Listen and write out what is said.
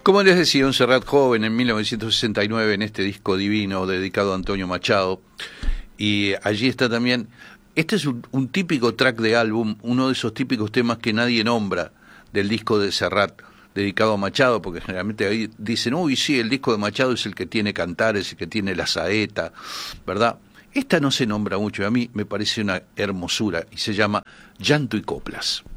Como les decía, un Serrat joven en 1969 en este disco divino dedicado a Antonio Machado, y allí está también, este es un típico track de álbum, uno de esos típicos temas que nadie nombra del disco de Serrat dedicado a Machado, porque generalmente ahí dicen, uy, sí, el disco de Machado es el que tiene cantares, el que tiene la saeta, ¿verdad? Esta no se nombra mucho, y a mí me parece una hermosura, y se llama Llanto y Coplas.